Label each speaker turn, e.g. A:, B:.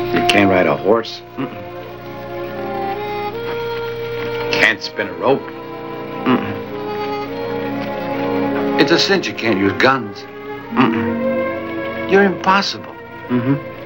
A: You can't ride a horse?
B: Mm-mm.
A: Can't spin a rope?
B: Mm-mm. It's a cinch you can't use guns. Mm-mm. You're impossible.
A: Mm-hmm.